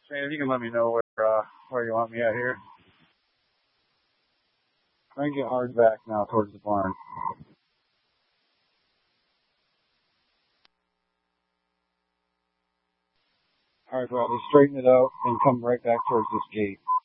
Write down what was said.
Sam, if you can let me know where you want me at here. Try and get hard back now towards the barn. All right, Bradley, straighten it out and come right back towards this gate.